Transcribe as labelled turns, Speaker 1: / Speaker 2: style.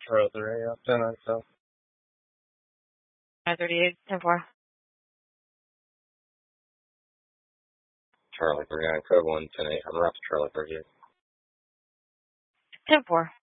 Speaker 1: Charlie 3, yeah, 10 so.
Speaker 2: 538, 10-4.
Speaker 1: Charlie 39, code 1, 10-8. I'm route to Charlie 38.
Speaker 2: 10-4.